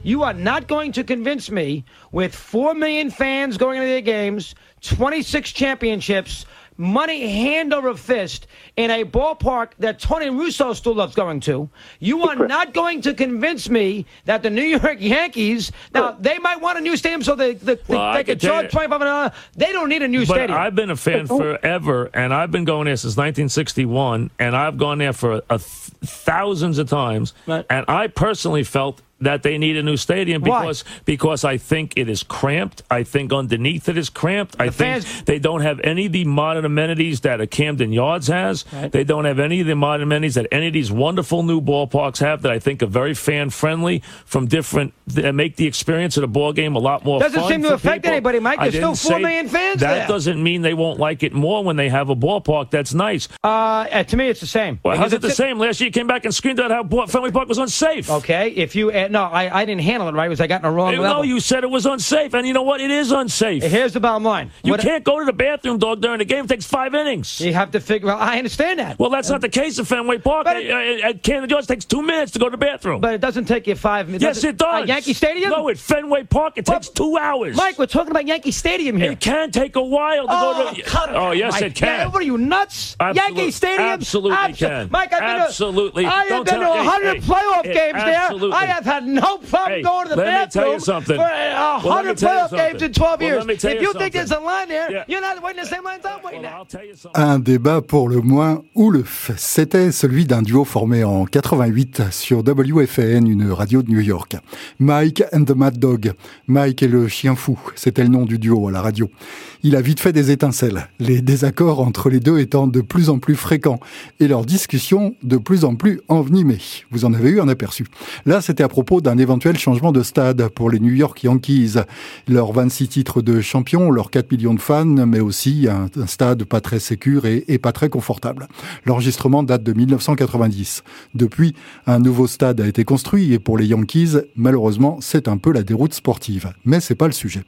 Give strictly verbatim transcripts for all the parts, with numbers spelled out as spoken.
You are not going to convince me with four million fans going into their games, twenty-six championships, money hand over fist in a ballpark that Tony Russo still loves going to. You are not going to convince me that the New York Yankees, now they might want a new stadium so they, they, well, they could charge twenty-five dollars. They don't need a new but stadium. I've been a fan forever, and I've been going there since nineteen sixty-one, and I've gone there for a th- thousands of times, right. And I personally felt that they need a new stadium because Why? because I think it is cramped. I think underneath it is cramped. The I think fans... they don't have any of the modern amenities that a Camden Yards has. Right. They don't have any of the modern amenities that any of these wonderful new ballparks have that I think are very fan-friendly from different, that make the experience of the ball game a lot more doesn't fun seem to affect people. anybody, Mike. There's still four million fans That there. doesn't mean they won't like it more when they have a ballpark that's nice. Uh, to me, it's the same. Well, how's it the same? Last year you came back and screamed out how Fenway Park was unsafe. Okay, if you, uh, no, I, I didn't handle it right because I got in the wrong hey, level. No, you said it was unsafe, and you know what? It is unsafe. Here's the bottom line. You what can't go to the bathroom, dog, during the game. It takes five innings. You have to figure out. I understand that. Well, that's uh, not the case at Fenway Park. At, it, at Camden Yards, it takes two minutes to go to the bathroom. But it doesn't take you five minutes. Yes, it does. At Yankee Stadium? No, at Fenway Park, it well, takes two hours. Mike, we're talking about Yankee Stadium here. It can take a while to oh, go to. Cut it oh, out, yes, Mike. it can. Yeah, what are you nuts? Absolute, Yankee Stadium? Absolutely Absol- can. Mike, I've been absolutely. To, I have Don't been tell, to one hundred hey, playoff hey, games absolutely. there. I have had no problem hey, going to the let bathroom. Let me tell you something. For one hundred well, playoff games in twelve well, years. If you, you think there's a line there, yeah. you're not waiting the same line I'm waiting well, at. Un débat pour le moins houleux. C'était celui d'un duo formé en quatre-vingt-huit sur W F A N, une radio de New York. Mike and the Mad Dog. Mike et le chien fou, c'était le nom du duo à la radio. Il a vite fait des étincelles, les désaccords entre les deux étant de plus en plus fréquents et leurs discussions de plus en plus envenimées. Vous en avez eu un aperçu. Là, c'était à propos d'un éventuel changement de stade pour les New York Yankees. Leurs vingt-six titres de champion, leurs quatre millions de fans, mais aussi un, un stade pas très sécure et, et pas très confortable. L'enregistrement date de dix-neuf cent quatre-vingt-dix. Depuis, un nouveau stade a été construit et pour les Yankees, malheureusement, c'est un peu la déroute sportive. Mais c'est pas le sujet.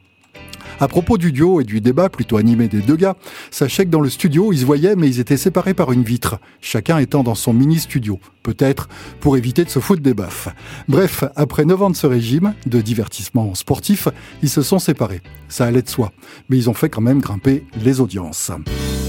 À propos du duo et du débat plutôt animé des deux gars, sachez que dans le studio, ils se voyaient mais ils étaient séparés par une vitre, chacun étant dans son mini-studio, peut-être pour éviter de se foutre des baffes. Bref, après neuf ans de ce régime, de divertissement sportif, ils se sont séparés. Ça allait de soi, mais ils ont fait quand même grimper les audiences.